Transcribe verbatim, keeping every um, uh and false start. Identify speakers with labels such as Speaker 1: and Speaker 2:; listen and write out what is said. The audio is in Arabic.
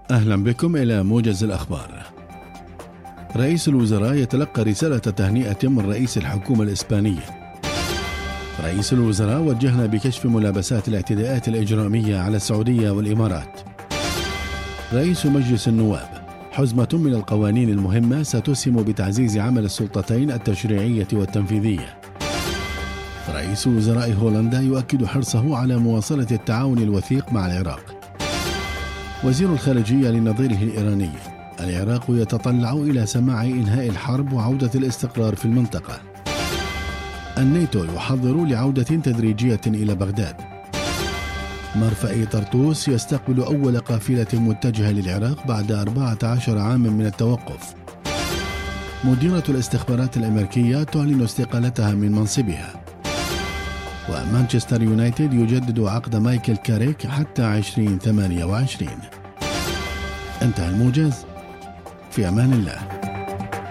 Speaker 1: أهلا بكم إلى موجز الأخبار. رئيس الوزراء يتلقى رسالة تهنئة من رئيس الحكومة الإسبانية. رئيس الوزراء وجهنا بكشف ملابسات الاعتداءات الإجرامية على السعودية والإمارات. رئيس مجلس النواب: حزمة من القوانين المهمة ستسهم بتعزيز عمل السلطتين التشريعية والتنفيذية. رئيس وزراء هولندا يؤكد حرصه على مواصلة التعاون الوثيق مع العراق. وزير الخارجية لنظيره الإيراني: العراق يتطلع إلى سماع إنهاء الحرب وعودة الاستقرار في المنطقة. الناتو يحضر لعودة تدريجية إلى بغداد. مرفأ طرطوس يستقبل أول قافلة متجهة للعراق بعد أربعة عشر عاما من التوقف. مديرة الاستخبارات الأمريكية تعلن استقالتها من منصبها. ومانشستر يونايتد يجدد عقد مايكل كاريك حتى عشرين ثمانية وعشرين. انتهى الموجز، في أمان الله.